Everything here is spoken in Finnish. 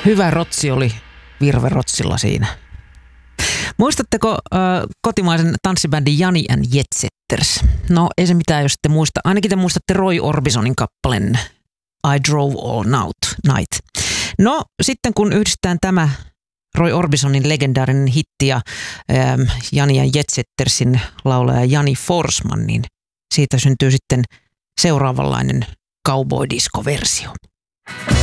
Hyvä rotsi oli Virve Rotsilla siinä. Muistatteko kotimaisen tanssibändin Jani and Jetsetters? No ei se mitään, jos ette muista. Ainakin te muistatte Roy Orbisonin kappaleen I Drove All Night. No sitten kun yhdistetään tämä Roy Orbisonin legendaarinen hitti ja Jani and Jetsettersin laulaja Jani Forsman, niin siitä syntyy sitten seuraavanlainen cowboy-disco-versio.